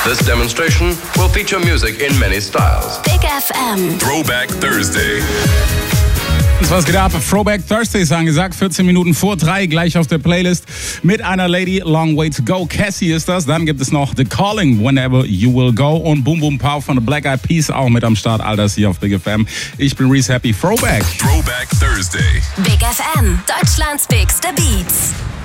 This demonstration will feature music in many styles. Big FM. Throwback Thursday. Was geht ab? Throwback Thursdays angesagt, 14 Minuten vor 3, gleich auf der Playlist mit einer Lady, Long Way to Go. Cassie ist das. Dann gibt es noch The Calling, Whenever You Will Go und Boom Boom Pow von The Black Eyed Peas auch mit am Start. All das hier auf Big FM. Ich bin Reese Happy. Throwback. Throwback Thursday. Big FM, Deutschlands bigste Beats.